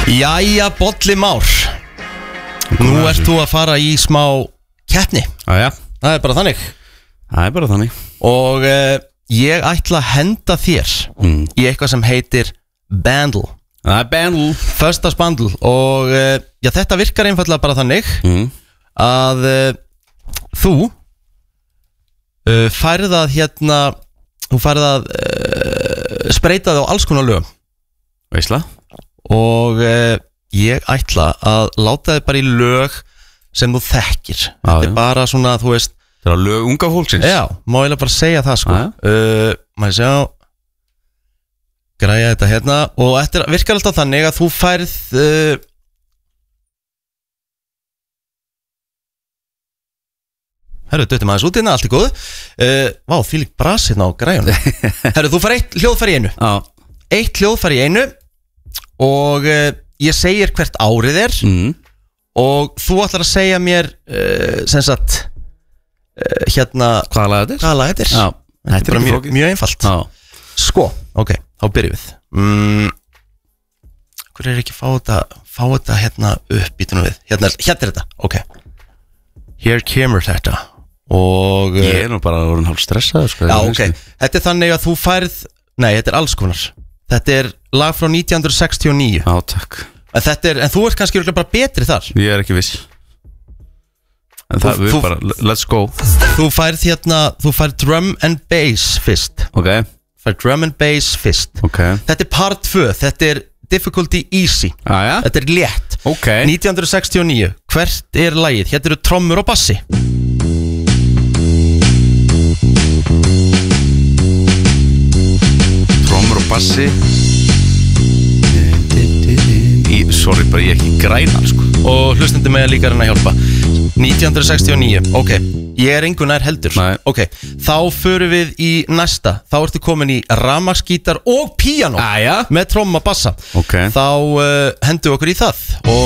Jæja, Bolli Már. Nú ert þú að fara í smá keppni. Já. Það er bara þannig. Og ég ætla að henda þér í eitthvað sem heitir Bandle. Það er Bandle. Föstagsbandle. Og þetta virkar einfallega bara þannig að þú færð að þú færð að spreyta þig á alls konar lögum. Veisla. Og ég ætla að láta þig bara í lög sem þú þekkir. Þetta er bara svona, þú veist, það er lög unga fólksins. Já, má ég bara segja það sko. Má ég sjá, græja þetta hérna. Og þetta virkar alltaf þannig að þú færð Herru, döttum aðeins út hérna, allt er góð. Vá, þvílík bras hérna á græjunum. Herru, þú fær eitt hljóðfæri í einu. Eitt hljóðfæri í einu. Og ég segir hvert árið er og þú ætlar að segja mér sem sagt hvaða lag þetta er. Þetta er bara mjög einfalt. Sko, ok, þá byrjum við. Hver er ekki fá þetta hérna upp ítunum við. Hérna er þetta, ok. Hér kemur þetta. Og ég er nú bara orðin hálf stressaður sko. Já, ok, þetta er þannig að þú færð. Nei, þetta er alls konar. Þetta er lag frá 1969. Já, takk. En þú ert kannski bara betri þar. Ég er ekki viss. En það við bara, let's go. Þú færð drum and bass fyrst. Ok. Færð drum and bass fyrst. Ok. Þetta er part 2, þetta er difficulty easy. Já. Þetta er létt. Ok. 1969, hvert er lagið? Hérna eru trommur og bassi. Trommur og bassi. Sorry, bara ég er ekki grænan sko. Og hlustandi með líka að hjálpa. 1969, ok. Ég er engu nær heldur. Nei. Ok, þá förum við í næsta. Þá ertu komin í rafmagnsgítar og píanó með tromma bassa. Ok. Þá hendum við okkur í það. Og